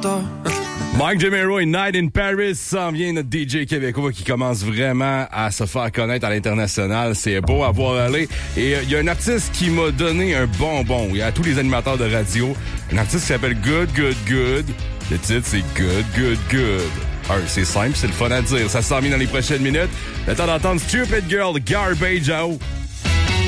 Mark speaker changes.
Speaker 1: tard.
Speaker 2: Mike Gemero et Night in Paris s'en vient, notre DJ québécois qui commence vraiment à se faire connaître à l'international. C'est beau à voir aller. Et il y a un artiste qui m'a donné un bonbon. Il y a tous les animateurs de radio. Un artiste qui s'appelle Good, Good, Good. Le titre, c'est Good, Good, Good. C'est simple, c'est le fun à dire. Ça s'en vient dans les prochaines minutes. Le temps d'entendre Stupid Girl, Garbage Out.